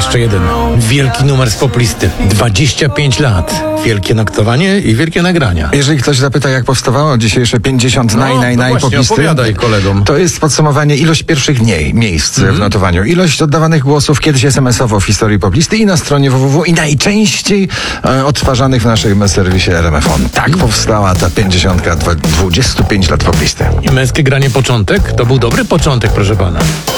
jeszcze jeden wielki numer z poplisty. 25 lat. Wielkie noktowanie i wielkie nagrania. Jeżeli ktoś zapyta, jak powstawało dzisiejsze 50 właśnie, poplisty, opowiadaj kolegom. to jest podsumowanie ilość pierwszych miejsc w notowaniu, ilość oddawanych głosów kiedyś SMS-owo w historii poplisty i na stronie www i najczęściej odtwarzanych w naszym serwisie RMFON. Tak powstała ta 50, 25 lat poplisty. I męskie granie początek? To był dobry początek, proszę pana.